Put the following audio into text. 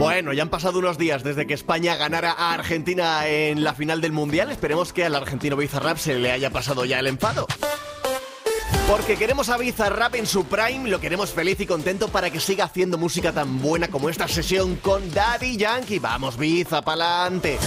Bueno, ya han pasado unos días desde que España ganara a Argentina en la final del Mundial. Esperemos que al argentino Bizarrap se le haya pasado ya el enfado. Porque queremos a Bizarrap en su prime, lo queremos feliz y contento para que siga haciendo música tan buena como esta sesión con Daddy Yankee. Vamos, Biza, pa'lante.